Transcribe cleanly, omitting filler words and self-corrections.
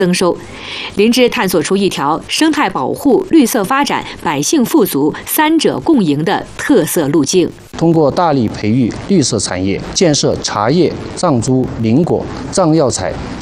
增收。林芝探索出一条生态保护、绿色发展、百姓富足三者共赢的特色路径。 通过大力培育绿色产业，建设茶叶、藏珠、林果、藏药材、